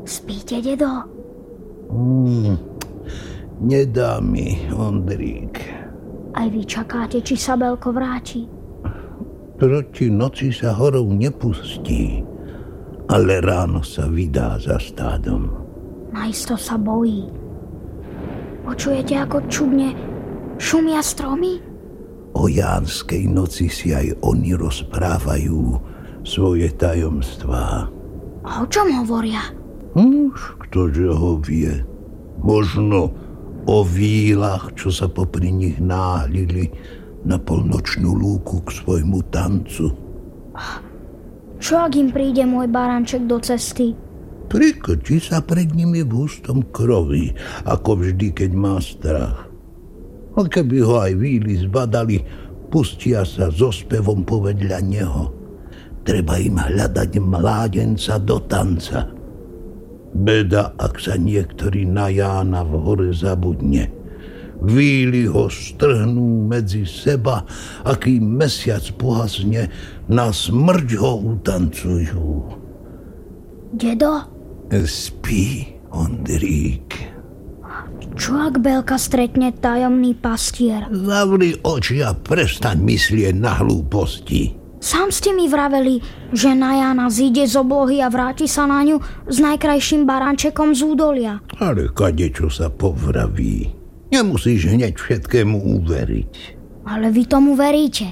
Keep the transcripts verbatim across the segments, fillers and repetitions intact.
Spíte, dedo? Mm, nedá mi, Ondrík. Aj vy čakáte, či sa Belko vráti? Proti noci sa horou nepustí, ale ráno sa vydá za stádom. Najisto sa bojí. Počujete, ako čudne šumia stromy? O Jánskej noci si aj oni rozprávajú svoje tajomstvá. A o čom hovoria? Už ktože ho vie. Možno o vílach, čo sa popri nich náhlili na polnočnú lúku k svojmu tancu. Čo ak im príde môj baranček do cesty? Prikrčí sa pred nimi v hustom krovi, ako vždy, keď má strach. A keby ho aj víly zbadali, pustia sa so spevom povedľa neho. Treba im hľadať mládenca do tanca. Beda, ak sa niektorý na Jána v hore zabudne. Víly ho strhnú medzi seba, a kým mesiac pohasne, na smrť ho utancujú. Dedo? Spí, Ondrík. Čo ak Belka stretne tajomný pastier? Zavri oči a prestaň myslieť na hlúposti. Sám ste mi vraveli, že na Jána zíde z oblohy a vráti sa na ňu s najkrajším barančekom z údolia. Ale kadečo sa povraví. Nemusíš hneď všetkému uveriť. Ale vy tomu veríte.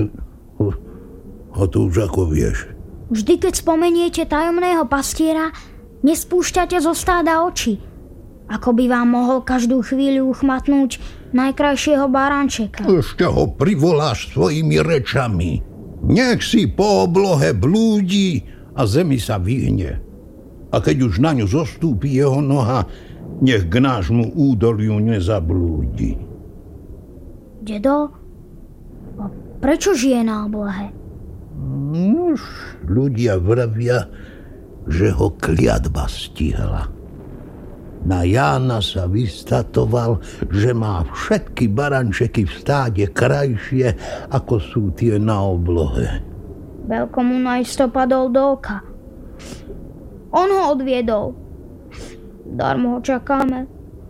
A to už ako vieš? Vždy, keď spomeniete tajomného pastiera, nespúšťate zo stáda oči. Ako by vám mohol každú chvíľu uchmatnúť najkrajšieho barančeka. Ešte ho privoláš svojimi rečami. Nech si po oblohe blúdi a zemi sa vyhne. A keď už na ňu zostúpi jeho noha, nech k nášmu údoliu nezablúdi. Dedo, a prečo žije na oblohe? Nož, ľudia vravia, že ho kliatba stihla. Na Jána sa vystatoval, že má všetky barančeky v stáde krajšie, ako sú tie na oblohe. Belko mu najisto padol do oka. On ho odviedol. Darmo ho čakáme.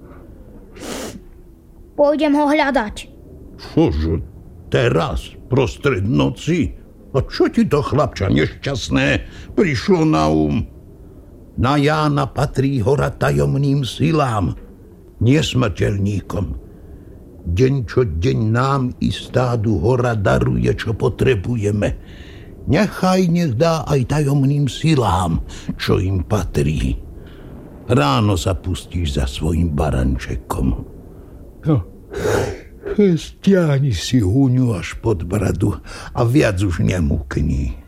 Pôjdem ho hľadať. Čože, teraz, prostred noci? A čo ti to, chlapča nešťastné, prišlo na um? Na Jána patrí hora tajomným silám, nesmrteľníkom. Deň čo deň nám i stádu hora daruje, čo potrebujeme. Nechaj nech dá aj tajomným silám, čo im patrí. Ráno sa pustíš za svojim barančekom. No, stiahni si húňu až pod bradu a viac už nemukni.